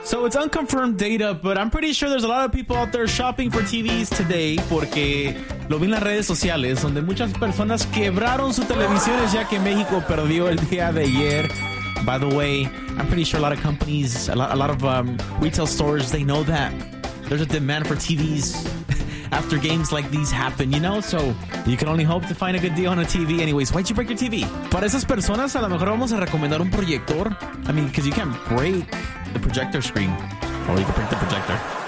So it's unconfirmed data, but I'm pretty sure there's a lot of people out there shopping for TVs today porque lo vi en las redes sociales donde muchas personas quebraron sus televisiones ya que México perdió el día de ayer. By the way, I'm pretty sure a lot of companies, a lot of retail stores, they know that there's a demand for TVs after games like these happen, you know? So you can only hope to find a good deal on a TV. Anyways, why'd you break your TV? Para esas personas, a lo mejor vamos a recomendar un proyector. I mean, because you can't break the projector screen. Or you can break the projector.